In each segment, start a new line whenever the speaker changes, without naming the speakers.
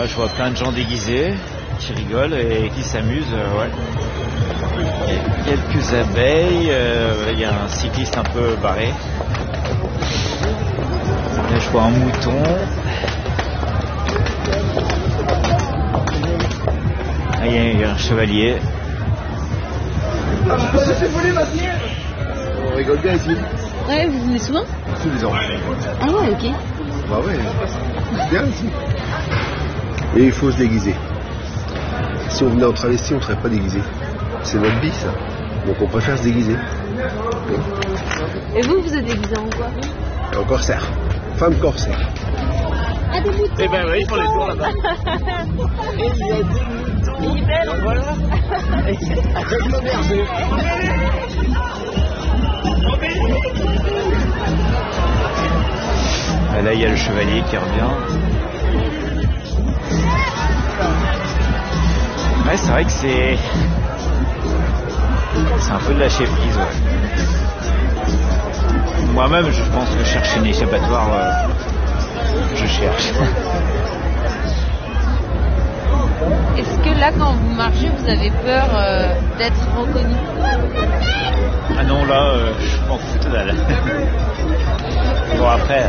Là, je vois plein de gens déguisés qui rigolent et qui s'amusent. Ouais. Il y a quelques abeilles. Il y a un cycliste un peu barré. Là, je vois un mouton. Là, il y a un chevalier.
On rigole bien ici.
Ouais, vous venez souvent?
Tous les ans.
Ah ouais, ok.
Bah ouais, c'est bien ici. Et il faut se déguiser. Si on venait en travesti, on ne serait pas déguisé. C'est notre vie, ça. Donc on préfère se déguiser.
Et vous êtes déguisé en quoi?
En corsaire. Femme corsaire.
Ah, des moutons.
Eh ben oui, ils font les tours là-bas.
Et il y a des moutons. Il est belle.
Voilà.
Avec le berger.
Et là, il y a le chevalier qui revient. Ouais, c'est vrai que c'est un peu de lâcher prise. Ouais. Moi-même, je pense que chercher une échappatoire, je cherche.
Est-ce que là, quand vous marchez, vous avez peur d'être reconnu?
Ah non, là, je m'en fous total. Bon, après...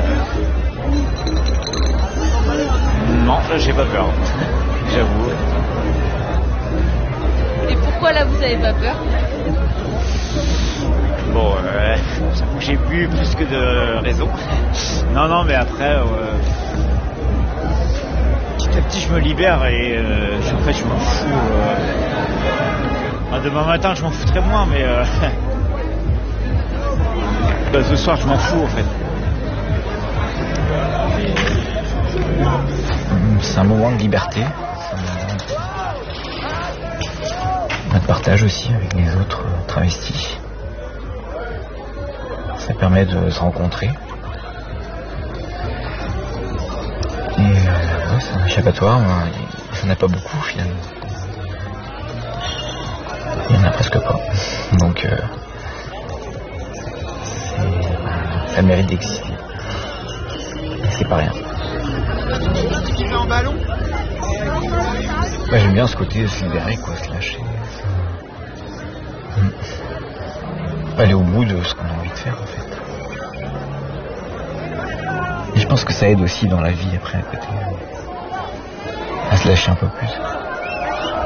Non, là, j'ai pas peur. J'avoue.
Et pourquoi là, vous avez pas peur?
Bon, j'avoue que j'ai bu plus que de raison. Non, mais après... petit à petit, je me libère et en fait, je m'en fous. Demain matin, je m'en foutrai moins, mais ce soir, je m'en fous en fait. C'est un moment de liberté, de partage aussi avec les autres travestis. Ça permet de se rencontrer. Et c'est un échappatoire, il n'y en a pas beaucoup finalement. Il n'y en a presque pas. Donc ça mérite d'exister. C'est pas rien.
Tu mets en ballon?
J'aime bien ce côté de se libérer, quoi, se lâcher. Aller au bout de ce qu'on a envie de faire en fait. Et je pense que ça aide aussi dans la vie après à côté. À se lâcher un peu plus.